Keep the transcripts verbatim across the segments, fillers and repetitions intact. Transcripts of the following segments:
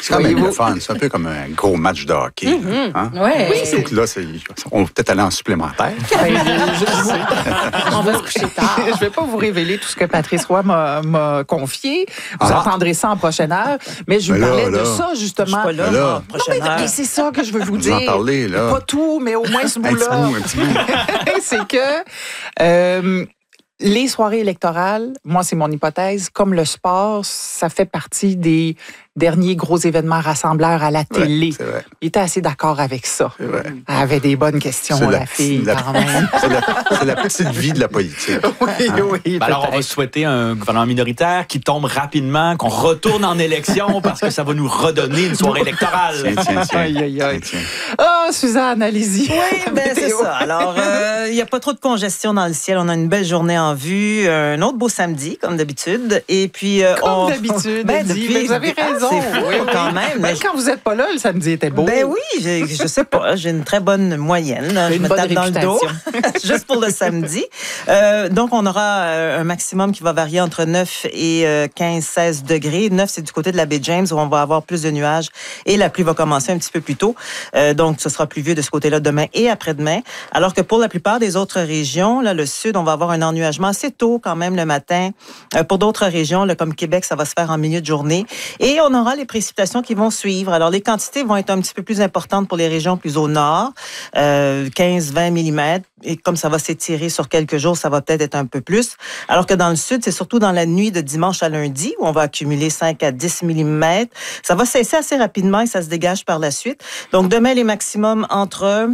C'est quand même le fun. C'est un peu comme un gros match de hockey. Mm-hmm. Hein? Ouais. Oui, c'est que là, c'est, on va peut-être aller en supplémentaire. Ben, je, je, on va se coucher tard. Je ne vais pas vous révéler tout ce que Patrice Roy m'a, m'a confié. Vous ah. entendrez ça en prochaine heure. Mais je vous là, parlais là, de ça, justement. Je suis pas là, là. Non, mais, mais c'est ça que je veux vous, vous dire. En parler, là. Pas tout, mais au moins ce bout-là. Un petit bout, un petit bout. C'est que... Euh, les soirées électorales, moi, c'est mon hypothèse, comme le sport, ça fait partie des derniers gros événements rassembleurs à la télé. Ouais, c'est vrai. Il était assez d'accord avec ça. C'est vrai. Elle avait des bonnes questions, c'est la, la fille, la, quand même. C'est la, c'est la petite vie de la politique. Oui, hein? oui. Ben alors, on va souhaiter un gouvernement minoritaire qui tombe rapidement, qu'on retourne en élection parce que ça va nous redonner une soirée électorale. Tiens, tiens, tiens. Aïe, aïe, aïe. Tiens, tiens. Oh, Suzanne, allez-y. Oui, ben c'est ça. Alors, il euh, n'y a pas trop de congestion dans le ciel. On a une belle journée en vue. Un autre beau samedi, comme d'habitude. Et puis, euh, Comme on... d'habitude, ben, depuis... depuis... vous avez raison. Ah, c'est fou, oui, oui. quand même. Ben, quand vous n'êtes pas là, le samedi était beau. Ben oui, je, je sais pas. J'ai une très bonne moyenne. Là. Je une me bonne tape dans le dos. Juste pour le samedi. Euh, donc, on aura un maximum qui va varier entre neuf et quinze seize degrés. neuf, c'est du côté de la baie James où on va avoir plus de nuages et la pluie va commencer un petit peu plus tôt. Euh, donc, ce sera pluvieux de ce côté-là demain et après-demain. Alors que pour la plupart des autres régions, là, le sud, on va avoir un ennuagement assez tôt quand même le matin. Euh, pour d'autres régions, là, comme Québec, ça va se faire en milieu de journée. Et on aura les précipitations qui vont suivre. Alors, les quantités vont être un petit peu plus importantes pour les régions plus au nord, euh, quinze à vingt millimètres. Et comme ça va s'étirer sur quelques jours, ça va peut-être être un peu plus. Alors que dans le sud, c'est surtout dans la nuit de dimanche à lundi où on va accumuler cinq à dix millimètres. Ça va cesser assez rapidement et ça se dégage par la suite. Donc, demain, les maximums entre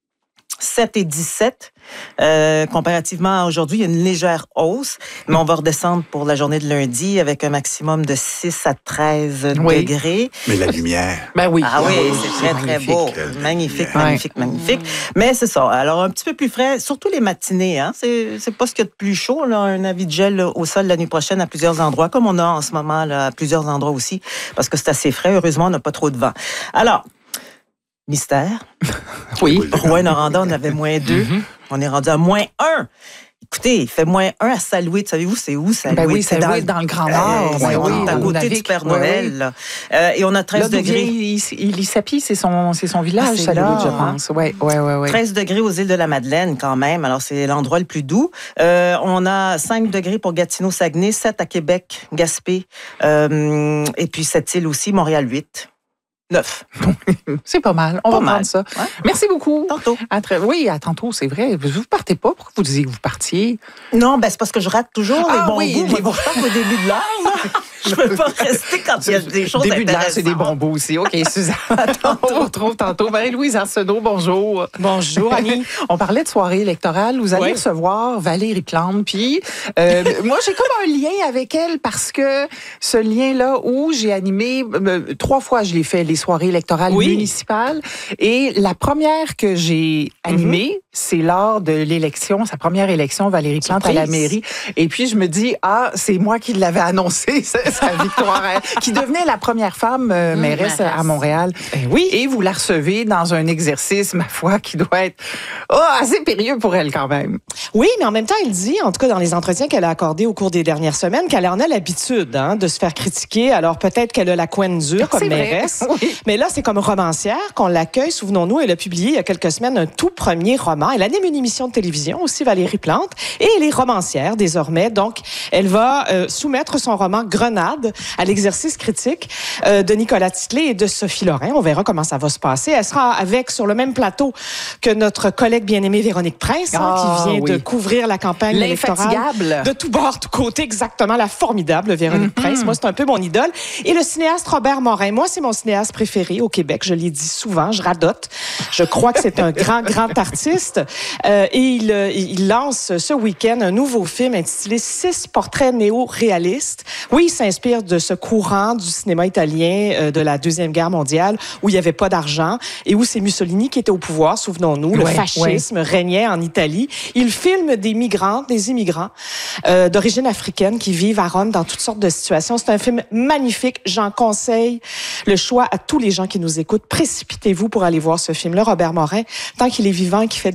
sept et dix-sept. Euh, comparativement à aujourd'hui, il y a une légère hausse, mais on va redescendre pour la journée de lundi avec un maximum de six à treize oui. degrés. Mais la lumière. Ben oui. Ah oui, c'est très, très beau. Magnifique, magnifique, ouais. magnifique. Mais c'est ça. Alors, un petit peu plus frais, surtout les matinées. Hein? C'est, c'est pas ce qu'il y a de plus chaud. Là. Un avis de gel au sol la nuit prochaine à plusieurs endroits, comme on a en ce moment là, à plusieurs endroits aussi, parce que c'est assez frais. Heureusement, on n'a pas trop de vent. Alors, mystère. Oui. Rouyn-Noranda, on avait moins deux. Mm-hmm. On est rendu à moins un. Écoutez, il fait moins un à Salouet. Savez-vous, c'est où, Salouet? Ben oui, Salouet, dans, dans le Grand Nord. Euh, ben oui, à côté du Père Noël. Oui, oui. Euh, et on a treize là, degrés. Ilisapie, c'est son, c'est son village, ah, Salouet, là, je pense. Oui, oui, oui. Ouais. treize degrés aux îles de la Madeleine, quand même. Alors, c'est l'endroit le plus doux. Euh, on a cinq degrés pour Gatineau-Saguenay, sept à Québec, Gaspé. Euh, et puis, cette île aussi, Montréal, huit. Neuf. C'est pas mal. On pas va mal. prendre ça. Ouais. Merci beaucoup. Tantôt. À très... Oui, à tantôt, c'est vrai. Vous partez pas. Pourquoi vous disiez que vous partiez? Non, ben c'est parce que je rate toujours ah, les bons oui, goûts. Les... Moi, je au début de l'heure. Je peux pas rester quand il y a des choses début de l'heure, c'est des bons bouts aussi. OK, Suzanne. On vous retrouve tantôt. Marie-Louise Arsenault, bonjour. Bonjour, Annie. On parlait de soirée électorale. Vous allez oui. recevoir Valérie Plante. Puis, euh, moi, j'ai comme un lien avec elle parce que ce lien-là où j'ai animé, euh, trois fois, je l'ai fait, les soirées électorales oui. municipales. Et la première que j'ai animée, mm-hmm. c'est lors de l'élection, sa première élection, Valérie Plante Surprise. à la mairie. Et puis, je me dis, ah, c'est moi qui l'avais annoncé, sa victoire, qui devenait la première femme euh, mmh, mairesse à Montréal. Ben oui. Et vous la recevez dans un exercice, ma foi, qui doit être oh, assez périlleux pour elle quand même. Oui, mais en même temps, elle dit, en tout cas dans les entretiens qu'elle a accordés au cours des dernières semaines, qu'elle en a l'habitude hein, de se faire critiquer. Alors peut-être qu'elle a la couenne dure comme mairesse. Oui. Mais là, c'est comme romancière qu'on l'accueille. Souvenons-nous, elle a publié il y a quelques semaines un tout premier roman. Elle anime une émission de télévision aussi, Valérie Plante. Et elle est romancière désormais. Donc, elle va euh, soumettre son roman Grenade à l'exercice critique euh, de Nicolas Titley et de Sophie Lorrain. On verra comment ça va se passer. Elle sera avec sur le même plateau que notre collègue bien-aimée Véronique Prince, hein, oh, qui vient oui. de couvrir la campagne électorale. De tout bord, tout côté, exactement. La formidable Véronique mm-hmm. Prince. Moi, c'est un peu mon idole. Et le cinéaste Robert Morin. Moi, c'est mon cinéaste préféré au Québec. Je l'ai dit souvent. Je radote. Je crois que c'est un grand, grand artiste. Euh, et il, il lance ce week-end un nouveau film intitulé Six portraits néo-réalistes. Oui, il s'inspire de ce courant du cinéma italien euh, de la Deuxième Guerre mondiale où il n'y avait pas d'argent et où c'est Mussolini qui était au pouvoir, souvenons-nous. Le ouais, fascisme ouais. régnait en Italie. Il filme des migrants, des immigrants euh, d'origine africaine qui vivent à Rome dans toutes sortes de situations. C'est un film magnifique. J'en conseille le choix à tous les gens qui nous écoutent. Précipitez-vous pour aller voir ce film-là. Robert Morin, tant qu'il est vivant et qu'il fait des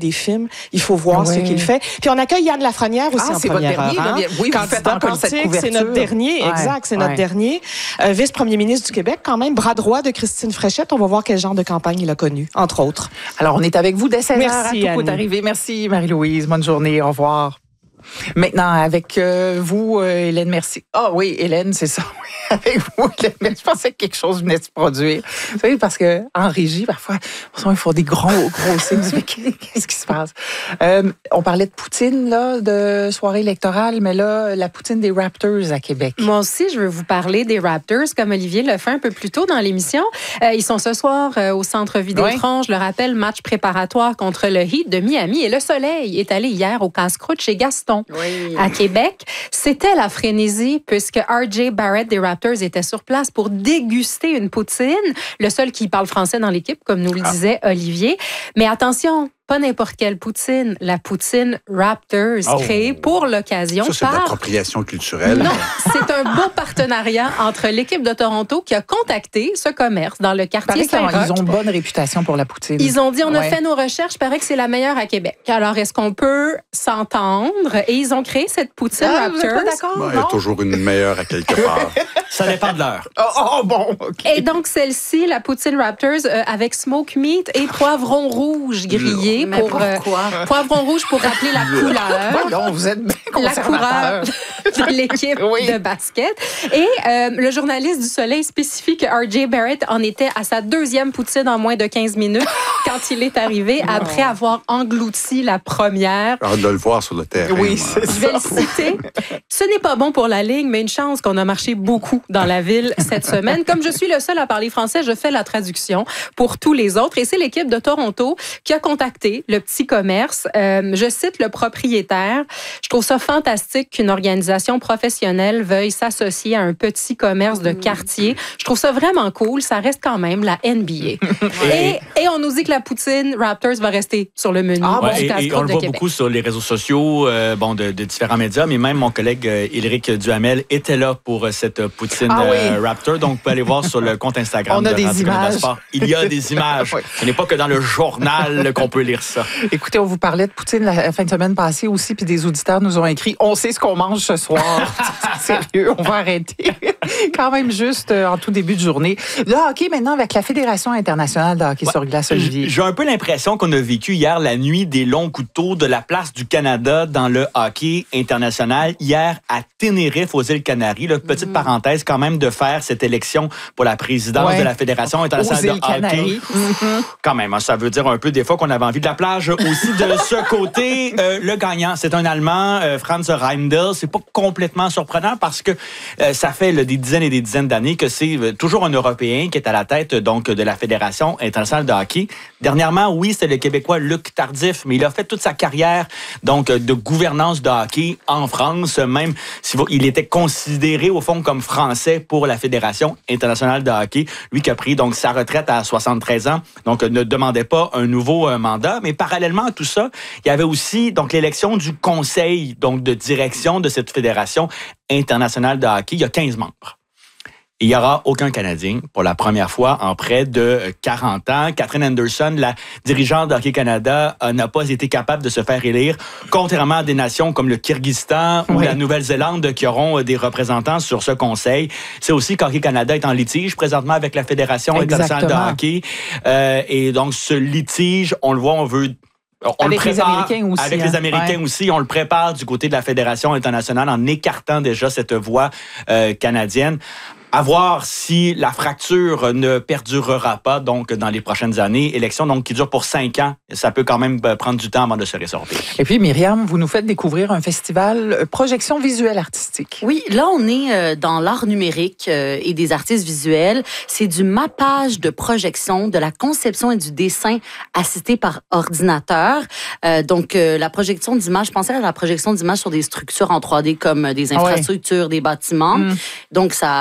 des films. Il faut voir ouais. ce qu'il fait. Puis on accueille Yann Lafrenière aussi ah, en c'est première votre dernier, heure. Hein? Là, oui, candidat politique, c'est notre dernier. Ouais, exact, c'est ouais. notre dernier. Euh, vice-premier ministre du Québec, quand même, bras droit de Christine Fréchette. On va voir quel genre de campagne il a connu, entre autres. Alors, on est avec vous dès seize heures. Merci, à tout est arrivé. Merci, Marie-Louise. Bonne journée. Au revoir. Maintenant, avec euh, vous, euh, Hélène, merci. Ah oui, Hélène, c'est ça. Avec vous, Hélène, je pensais que quelque chose venait de se produire. Vous savez, parce que en régie, parfois, il faut des gros, gros signes. Mais qu'est-ce qui se passe? Euh, on parlait de poutine, là, de soirée électorale, mais là, la poutine des Raptors à Québec. Moi aussi, je veux vous parler des Raptors, comme Olivier l'a fait un peu plus tôt dans l'émission. Euh, ils sont ce soir euh, au Centre Vidéotron. Oui. Je le rappelle, match préparatoire contre le Heat de Miami. Et le Soleil est allé hier au casse-croûte chez Gaston. Oui. À Québec. C'était la frénésie puisque R J Barrett des Raptors était sur place pour déguster une poutine. Le seul qui parle français dans l'équipe, comme nous le disait Olivier. Mais attention, pas n'importe quelle poutine, la poutine Raptors, oh. créée pour l'occasion. Ça, c'est par... de l'appropriation culturelle. Non, c'est un beau partenariat entre l'équipe de Toronto qui a contacté ce commerce dans le quartier Saint-Roch. Ils ont une bonne réputation pour la poutine. Ils ont dit, on a ouais. fait nos recherches, il paraît que c'est la meilleure à Québec. Alors, est-ce qu'on peut s'entendre? Et ils ont créé cette poutine ah, Raptors. Vous êtes pas d'accord? Bon, il y a toujours une meilleure à quelque part. Ça dépend de l'heure. Oh, oh bon, OK. Et donc, celle-ci, la poutine Raptors, euh, avec smoke meat et poivrons rouges grillés. Mais pour, pourquoi? Euh, poivron rouge pour rappeler la couleur. Voyons, vous êtes bien la couleur de l'équipe oui. de basket. Et euh, le journaliste du Soleil spécifie que R J Barrett en était à sa deuxième poutine en moins de quinze minutes quand il est arrivé, non. après avoir englouti la première. Hâte de le voir sur le terrain. Oui, c'est Je vais le citer. Ce n'est pas bon pour la ligne, mais une chance qu'on a marché beaucoup dans la ville cette semaine. Comme je suis le seul à parler français, je fais la traduction pour tous les autres. Et c'est l'équipe de Toronto qui a contacté le petit commerce. Euh, je cite le propriétaire. Je trouve ça fantastique qu'une organisation professionnelle veuille s'associer à un petit commerce de quartier. Je trouve ça vraiment cool. Ça reste quand même la N B A. et, et on nous dit que la poutine Raptors va rester sur le menu ah, du ouais, casse-croûte et, et on le voit Québec. beaucoup sur les réseaux sociaux euh, bon, de, de différents médias, mais même mon collègue euh, Éric Duhamel était là pour euh, cette poutine ah, oui. euh, Raptor. Donc, vous pouvez aller voir sur le compte Instagram on a de des Radio images. Sport. Il y a des images. oui. Ce n'est pas que dans le journal qu'on peut lire ça. Écoutez, on vous parlait de poutine la fin de semaine passée aussi, puis des auditeurs nous ont écrit « On sait ce qu'on mange ce soir. » Sérieux, on va arrêter. Quand même juste euh, en tout début de journée. Le hockey maintenant avec la Fédération internationale de hockey ouais. sur glace, Olivier. J'ai un peu l'impression qu'on a vécu hier la nuit des longs couteaux de la place du Canada dans le hockey international. Hier, à Tenerife, aux îles Canaries. Là, petite mmh. parenthèse quand même de faire cette élection pour la présidence ouais. de la Fédération internationale aux de hockey. Canaries. Mmh. Quand même, ça veut dire un peu des fois qu'on avait envie de la plage aussi de ce côté. Euh, le gagnant, c'est un Allemand, euh, Franz Reindl. C'est pas complètement surprenant parce que euh, ça fait là, des dizaines et des dizaines d'années que c'est euh, toujours un Européen qui est à la tête donc de la Fédération internationale de hockey. Dernièrement, oui, c'était le Québécois Luc Tardif, mais il a fait toute sa carrière donc de gouvernance de hockey en France, même si il était considéré au fond comme français pour la Fédération internationale de hockey. Lui qui a pris donc sa retraite à soixante-treize ans, donc ne demandait pas un nouveau euh, mandat. Mais parallèlement à tout ça, il y avait aussi donc l'élection du conseil donc de direction de cette Fédération internationale de hockey. Il y a quinze membres. Il n'y aura aucun Canadien pour la première fois en près de quarante ans. Catherine Anderson, la dirigeante de Hockey Canada, n'a pas été capable de se faire élire, contrairement à des nations comme le Kyrgyzstan oui. ou la Nouvelle-Zélande qui auront des représentants sur ce conseil. C'est aussi qu'Hockey Canada est en litige présentement avec la Fédération Exactement. internationale de hockey. Euh, et donc, ce litige, on le voit, on veut... On avec le prépare, les Américains aussi. Avec hein? les Américains ouais. aussi. On le prépare du côté de la Fédération internationale en écartant déjà cette voie euh, canadienne. À voir si la fracture ne perdurera pas donc dans les prochaines années. Élection donc qui dure pour cinq ans. Ça peut quand même prendre du temps avant de se résorber. Et puis, Myriam, vous nous faites découvrir un festival projection visuelle artistique. Oui, là, on est dans l'art numérique et des artistes visuels. C'est du mappage de projection, de la conception et du dessin assisté par ordinateur. Euh, donc, euh, la projection d'images, je pensais à la projection d'images sur des structures en trois D comme des infrastructures, ouais. des bâtiments. Mm. Donc, ça, la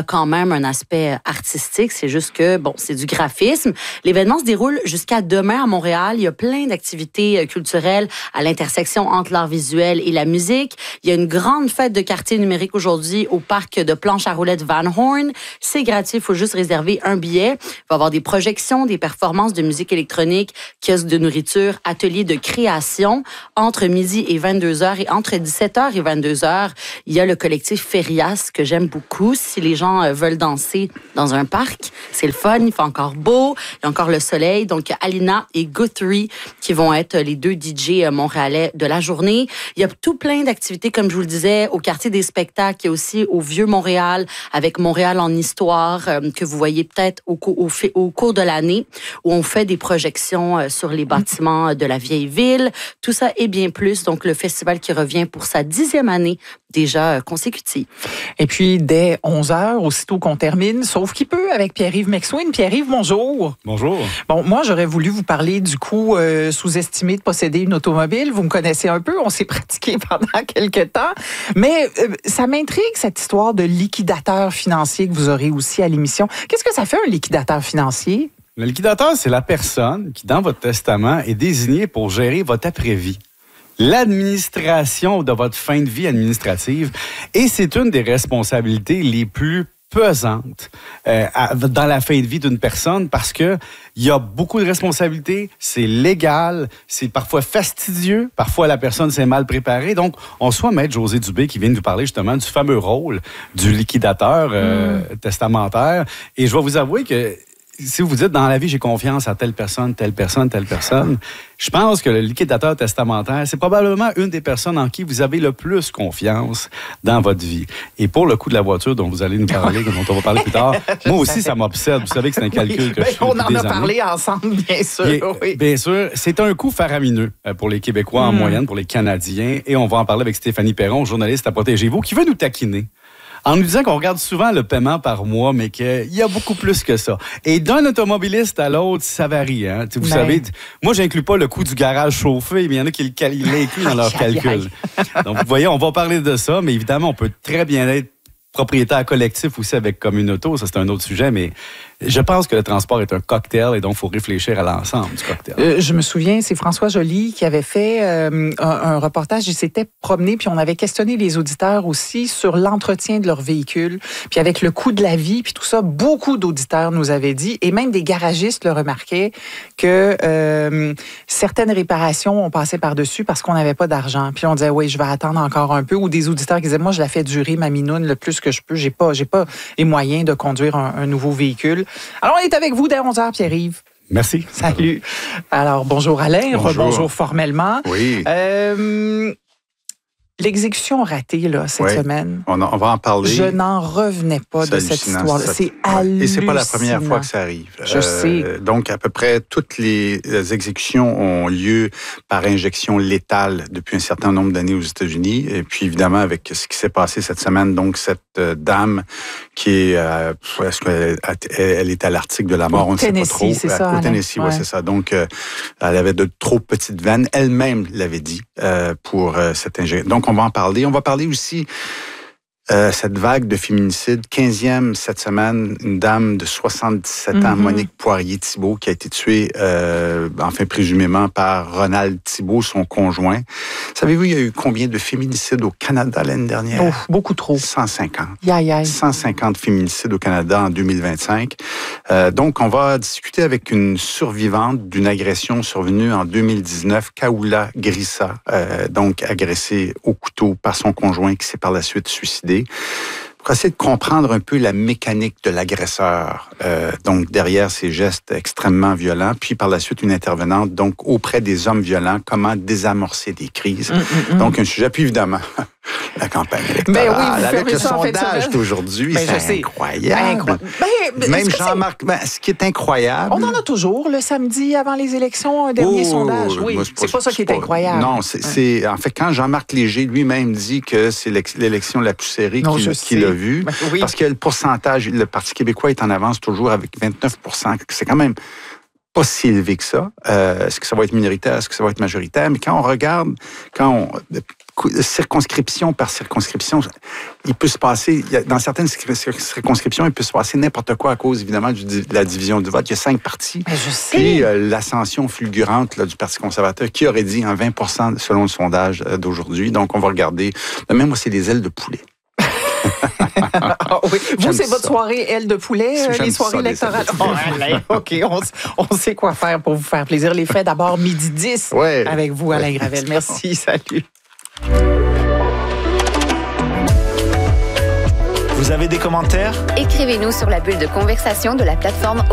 a quand même un aspect artistique. C'est juste que, bon, c'est du graphisme. L'événement se déroule jusqu'à demain à Montréal. Il y a plein d'activités culturelles à l'intersection entre l'art visuel et la musique. Il y a une grande fête de quartier numérique aujourd'hui au parc de planche à roulettes Van Horn. C'est gratuit, il faut juste réserver un billet. Il va y avoir des projections, des performances de musique électronique, kiosques de nourriture, ateliers de création. Entre midi et vingt-deux heures et entre dix-sept heures et vingt-deux heures, il y a le collectif Ferias que j'aime beaucoup. Si les gens veulent danser dans un parc, c'est le fun, il fait encore beau, il y a encore le soleil. Donc, Alina et Guthrie qui vont être les deux D J montréalais de la journée. Il y a tout plein d'activités, comme je vous le disais, au quartier des spectacles, il y a aussi au Vieux-Montréal, avec Montréal en histoire, euh, que vous voyez peut-être au, au, au cours de l'année, où on fait des projections euh, sur les bâtiments de la vieille ville. Tout ça et bien plus. Donc, le festival qui revient pour sa dixième année déjà euh, consécutive. Et puis, dès onze heures, aussitôt qu'on termine, sauf qui peut, avec Pierre-Yves McSween. Pierre-Yves, bonjour. Bonjour. Bon, moi, j'aurais voulu vous parler du coût euh, sous-estimé de posséder une automobile. Vous me connaissez un peu, on s'est pratiqué pendant quelques temps. Mais euh, ça m'intrigue, cette histoire de liquidateur financier que vous aurez aussi à l'émission. Qu'est-ce que ça fait, un liquidateur financier? Le liquidateur, c'est la personne qui, dans votre testament, est désignée pour gérer votre après-vie. L'administration de votre fin de vie administrative. Et c'est une des responsabilités les plus pesante euh, à, dans la fin de vie d'une personne parce que il y a beaucoup de responsabilités, c'est légal, c'est parfois fastidieux, parfois la personne s'est mal préparée. Donc, on soit maître José Dubé qui vient de nous parler justement du fameux rôle du liquidateur euh, mmh. testamentaire. Et je vais vous avouer que si vous vous dites, dans la vie, j'ai confiance à telle personne, telle personne, telle personne, je pense que le liquidateur testamentaire, c'est probablement une des personnes en qui vous avez le plus confiance dans votre vie. Et pour le coût de la voiture dont vous allez nous parler, dont on va parler plus tard, moi aussi, ça m'obsède. Vous savez que c'est un calcul oui, que je fais on depuis en a des parlé années. ensemble, bien sûr. Et, oui. Bien sûr. C'est un coût faramineux pour les Québécois mmh. en moyenne, pour les Canadiens. Et on va en parler avec Stéphanie Perron, journaliste à Protégez-vous, qui veut nous taquiner en nous disant qu'on regarde souvent le paiement par mois, mais qu'il y a beaucoup plus que ça. Et d'un automobiliste à l'autre, ça varie. Hein? Vous ben. savez, moi, j'inclus pas le coût du garage chauffé, mais il y en a qui l'incluent dans leur calcul. Donc, vous voyez, on va parler de ça, mais évidemment, on peut très bien être propriétaire collectif aussi avec Communauto, ça c'est un autre sujet, mais je pense que le transport est un cocktail et donc il faut réfléchir à l'ensemble du cocktail. Euh, je me souviens, c'est François Joly qui avait fait euh, un, un reportage, il s'était promené, puis on avait questionné les auditeurs aussi sur l'entretien de leur véhicule, puis avec le coût de la vie, puis tout ça, beaucoup d'auditeurs nous avaient dit, et même des garagistes le remarquaient, que euh, certaines réparations, on passait par-dessus parce qu'on n'avait pas d'argent. Puis on disait, oui, je vais attendre encore un peu, ou des auditeurs qui disaient, moi, je la fais durer, ma minoune, le plus que je peux, j'ai pas, j'ai pas les moyens de conduire un, un nouveau véhicule. Alors, on est avec vous dès onze heures, Pierre-Yves. Merci. Salut. Alors, bonjour Alain. Bonjour. Bonjour formellement. Oui. Euh, L'exécution ratée, là, cette oui. semaine. On, a, on va en parler. Je n'en revenais pas de cette histoire-là. C'est ouais. hallucinant. Et c'est pas la première fois que ça arrive. Je euh, sais. Donc, à peu près toutes les exécutions ont lieu par injection létale depuis un certain nombre d'années aux États-Unis. Et puis, évidemment, avec ce qui s'est passé cette semaine, donc, cette euh, dame qui est... Euh, est-ce qu'elle elle est à l'article de la mort? Au on Tennessee, ne sait pas trop. C'est ça, Au Tennessee, oui, ouais. c'est ça. Donc, euh, elle avait de trop petites veines. Elle-même l'avait dit euh, pour euh, cette injection. Donc, on va en parler. On va parler aussi euh, cette vague de féminicide. quinzième cette semaine, une dame de soixante-dix-sept mm-hmm. ans, Monique Poirier-Thibault, qui a été tuée, euh, enfin présumément par Ronald Thibault, son conjoint. Savez-vous, il y a eu combien de féminicides au Canada l'année dernière? Oh, beaucoup trop. cent cinquante. Aïe, aïe. cent cinquante féminicides au Canada en deux mille vingt-cinq. Euh, donc, on va discuter avec une survivante d'une agression survenue en deux mille dix-neuf, Kaoula Grissa, euh, donc agressée au couteau par son conjoint qui s'est par la suite suicidé. Pour essayer de comprendre un peu la mécanique de l'agresseur, euh, donc derrière ces gestes extrêmement violents, puis par la suite une intervenante, donc auprès des hommes violents, comment désamorcer des crises. Mm, mm, donc un sujet, puis évidemment, la campagne électorale. Ben oui, avec le sondage d'aujourd'hui, ben, c'est incroyable. incroyable. Ben, Même Jean-Marc, ben, ce qui est incroyable... On en a toujours le samedi avant les élections, un dernier oh, sondage. Oui, c'est pas, pas ça qui est pas, incroyable. Non, c'est, c'est en fait quand Jean-Marc Léger lui-même dit que c'est l'élection la plus serrée non, qu'il, qu'il a vue, ben, oui. parce que le pourcentage, le Parti québécois est en avance toujours avec vingt-neuf pour cent. C'est quand même pas si élevé que ça. Euh, est-ce que ça va être minoritaire? Est-ce que ça va être majoritaire? Mais quand on regarde, quand on, circonscription par circonscription, il peut se passer, dans certaines circonscriptions, il peut se passer n'importe quoi à cause, évidemment, de la division du vote. Il y a cinq partis. Mais je sais. Puis euh, l'ascension fulgurante là, du Parti conservateur, qui aurait dit en vingt pour cent selon le sondage d'aujourd'hui. Donc, on va regarder. Même moi, c'est des ailes de poulet. Ah, oui. Vous, c'est votre soirée aile de poulet, euh, les soirées électorales. Oh, Alain, OK, on, on sait quoi faire pour vous faire plaisir. Les faits d'abord, midi dix, ouais. avec vous, Alain Gravel. Merci, salut. Vous avez des commentaires? Écrivez-nous sur la bulle de conversation de la plateforme